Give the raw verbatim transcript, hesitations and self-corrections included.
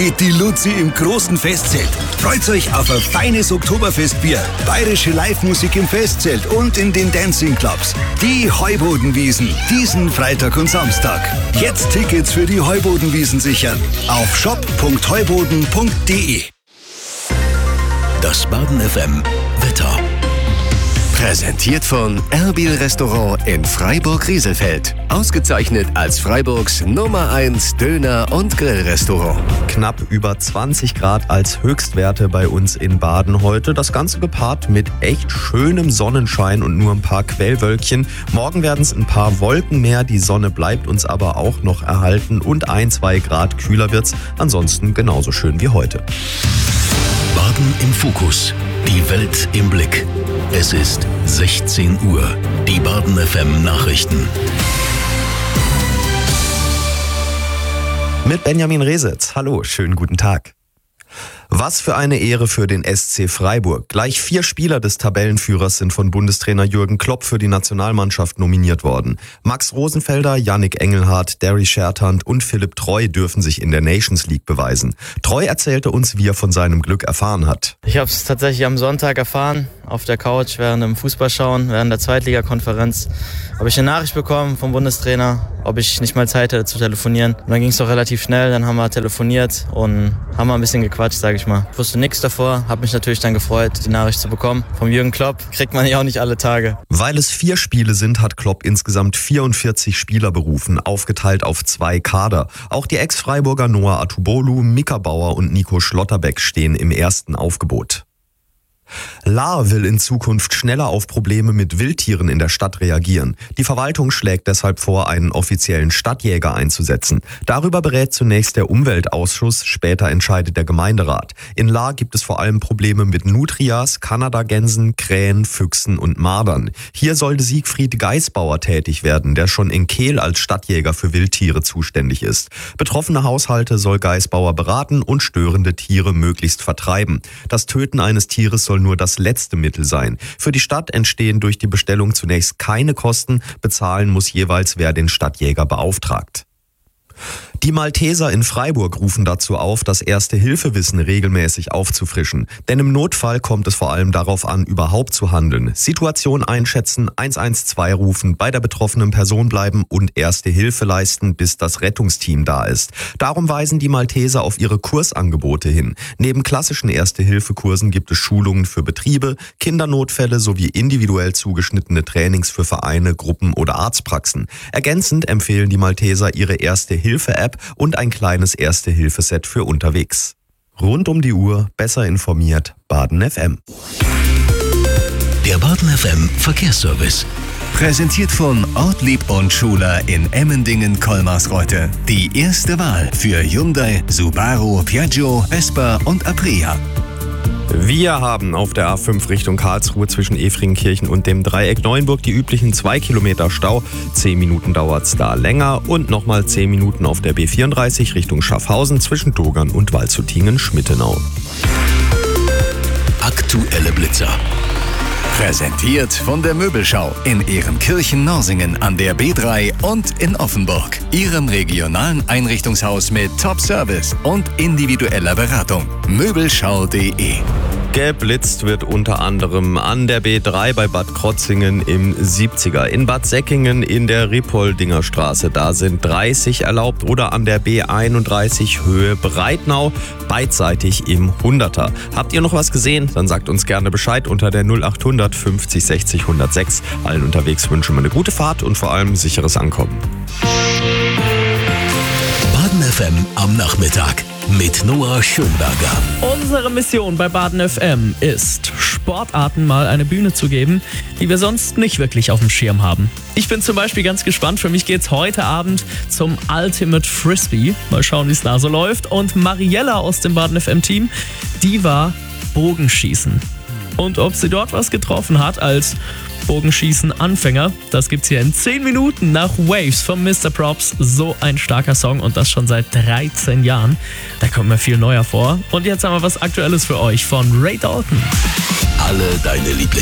geht die Luzi im großen Festzelt. Freut euch auf ein feines Oktoberfestbier, bayerische Live-Musik im Festzelt und in den Dancing-Clubs. Die Heubodenwiesen, diesen Freitag und Samstag. Jetzt Tickets für die Heubodenwiesen sichern. Auf shop punkt heuboden punkt de. Das Baden F M Wetter. Präsentiert von Erbil Restaurant in Freiburg-Rieselfeld. Ausgezeichnet als Freiburgs Nummer eins Döner- und Grillrestaurant. Knapp über zwanzig Grad als Höchstwerte bei uns in Baden heute. Das Ganze gepaart mit echt schönem Sonnenschein und nur ein paar Quellwölkchen. Morgen werden es ein paar Wolken mehr. Die Sonne bleibt uns aber auch noch erhalten und ein, zwei Grad kühler wird's. Ansonsten genauso schön wie heute. Baden im Fokus. Die Welt im Blick. Es ist sechzehn Uhr. Die Baden F M Nachrichten. Mit Benjamin Resitz. Hallo, schönen guten Tag. Was für eine Ehre für den S C Freiburg. Gleich vier Spieler des Tabellenführers sind von Bundestrainer Jürgen Klopp für die Nationalmannschaft nominiert worden. Max Rosenfelder, Yannick Engelhardt, Derry Schertand und Philipp Treu dürfen sich in der Nations League beweisen. Treu erzählte uns, wie er von seinem Glück erfahren hat. Ich habe es tatsächlich am Sonntag erfahren, auf der Couch während dem Fußballschauen, während der Zweitligakonferenz. Habe ich eine Nachricht bekommen vom Bundestrainer, ob ich nicht mal Zeit hätte zu telefonieren. Und dann ging es doch relativ schnell, dann haben wir telefoniert und haben mal ein bisschen gequatscht, sage ich mal. Ich wusste nichts davor, habe mich natürlich dann gefreut, die Nachricht zu bekommen. Vom Jürgen Klopp kriegt man ja auch nicht alle Tage. Weil es vier Spiele sind, hat Klopp insgesamt vierundvierzig Spieler berufen, aufgeteilt auf zwei Kader. Auch die Ex-Freiburger Noah Atubolu, Mika Bauer und Nico Schlotterbeck stehen im ersten Aufgebot. Lahr will in Zukunft schneller auf Probleme mit Wildtieren in der Stadt reagieren. Die Verwaltung schlägt deshalb vor, einen offiziellen Stadtjäger einzusetzen. Darüber berät zunächst der Umweltausschuss, später entscheidet der Gemeinderat. In Lahr gibt es vor allem Probleme mit Nutrias, Kanadagänsen, Krähen, Füchsen und Mardern. Hier sollte Siegfried Geisbauer tätig werden, der schon in Kehl als Stadtjäger für Wildtiere zuständig ist. Betroffene Haushalte soll Geisbauer beraten und störende Tiere möglichst vertreiben. Das Töten eines Tieres soll nur das letzte Mittel sein. Für die Stadt entstehen durch die Bestellung zunächst keine Kosten, bezahlen muss jeweils wer den Stadtjäger beauftragt. Die Malteser in Freiburg rufen dazu auf, das Erste-Hilfe-Wissen regelmäßig aufzufrischen. Denn im Notfall kommt es vor allem darauf an, überhaupt zu handeln. Situation einschätzen, eins eins zwei rufen, bei der betroffenen Person bleiben und Erste Hilfe leisten, bis das Rettungsteam da ist. Darum weisen die Malteser auf ihre Kursangebote hin. Neben klassischen Erste-Hilfe-Kursen gibt es Schulungen für Betriebe, Kindernotfälle sowie individuell zugeschnittene Trainings für Vereine, Gruppen oder Arztpraxen. Ergänzend empfehlen die Malteser ihre Erste-Hilfe-App und ein kleines Erste-Hilfe-Set für unterwegs. Rund um die Uhr, besser informiert, Baden F M. Der Baden F M Verkehrsservice. Präsentiert von Ortlieb und Schuler in Emmendingen-Kolmarsreuth. Die erste Wahl für Hyundai, Subaru, Piaggio, Vespa und Aprilia. Wir haben auf der A fünf Richtung Karlsruhe zwischen Efringenkirchen und dem Dreieck Neuenburg die üblichen zwei Kilometer Stau. Zehn Minuten dauert's da länger und nochmal zehn Minuten auf der B vierunddreißig Richtung Schaffhausen zwischen Dogern und Waldshutingen-Schmittenau. Aktuelle Blitzer. Präsentiert von der Möbelschau in Ehrenkirchen-Norsingen an der B drei und in Offenburg. Ihrem regionalen Einrichtungshaus mit Top-Service und individueller Beratung. Möbelschau punkt de. Geblitzt wird unter anderem an der B drei bei Bad Krotzingen im siebziger, in Bad Säckingen in der Rippoldinger Straße, da sind dreißig erlaubt, oder an der B einunddreißig Höhe Breitnau, beidseitig im hunderter. Habt ihr noch was gesehen? Dann sagt uns gerne Bescheid unter der null achthundert fünfzig sechzig hundertsechs. Allen unterwegs wünschen wir eine gute Fahrt und vor allem sicheres Ankommen. Baden F M am Nachmittag mit Noah Schönberger. Unsere Mission bei Baden F M ist, Sportarten mal eine Bühne zu geben, die wir sonst nicht wirklich auf dem Schirm haben. Ich bin zum Beispiel ganz gespannt, für mich geht's heute Abend zum Ultimate Frisbee. Mal schauen, wie es da so läuft. Und Mariella aus dem Baden F M-Team, die war Bogenschießen. Und ob sie dort was getroffen hat als Bogenschießen-Anfänger, das gibt's hier in zehn Minuten nach Waves von Mister Props. So ein starker Song und das schon seit dreizehn Jahren. Da kommt mir viel neuer vor. Und jetzt haben wir was Aktuelles für euch von Ray Dalton. Alle deine Lieblings